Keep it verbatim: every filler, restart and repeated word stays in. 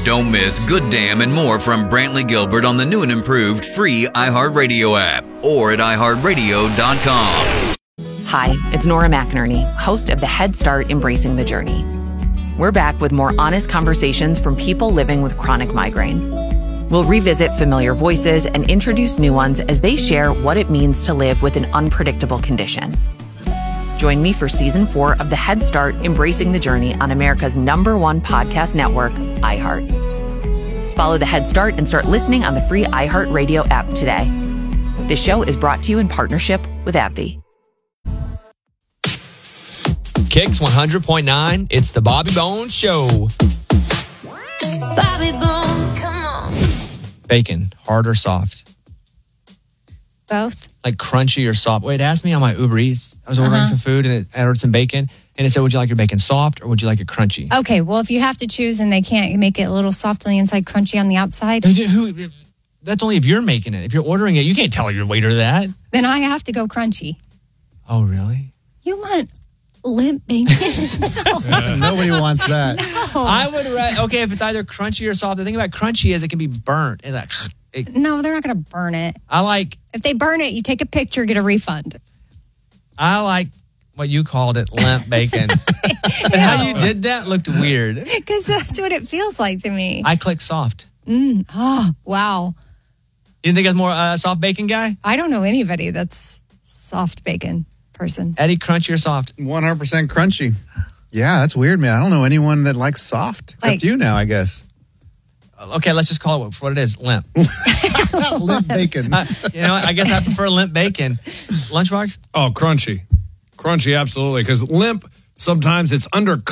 Don't miss Good Damn and more from Brantley Gilbert on the new and improved free iHeartRadio app or at i heart radio dot com. Hi, it's Nora McInerney, host of the Head Start Embracing the Journey. We're back with more honest conversations from people living with chronic migraine. We'll revisit familiar voices and introduce new ones as they share what it means to live with an unpredictable condition. Join me for season four of the Head Start Embracing the Journey on America's number one podcast network, iHeart. Follow the Head Start and start listening on the free iHeartRadio app today. This show is brought to you in partnership with AbbVie. Kicks one hundred point nine. It's the Bobby Bones Show. Bobby Bones, come on. Bacon, hard or soft? Both. Like crunchy or soft? Wait, ask me on my Uber Eats. I was ordering Uh-huh. some food and it, I ordered some bacon. And it said, would you like your bacon soft or would you like it crunchy? Okay, well, if you have to choose and they can't make it a little soft on the inside, crunchy on the outside, Who, that's only if you're making it. If you're ordering it, you can't tell your waiter that. then I have to go crunchy. Oh, really? You want limp bacon? No. Nobody wants that. No. I would, ra- okay, if it's either crunchy or soft, the thing about crunchy is it can be burnt. It's like, it, No, they're not going to burn it. I like, If they burn it, you take a picture, get a refund. I like what you called it, limp bacon. But how you did that looked weird. Because that's what it feels like to me. I click soft. Mm. Oh, wow. You didn't think I was more uh, soft bacon guy? I don't know anybody that's soft bacon person. Eddie, crunchy or soft? one hundred percent crunchy. Yeah, that's weird, man. I don't know anyone that likes soft, except Like- you now, I guess. Okay, let's just call it for what it is, limp. Limp bacon. Uh, you know what? I guess I prefer limp bacon. Lunchbox? Oh, crunchy. Crunchy, absolutely. Because limp, sometimes it's under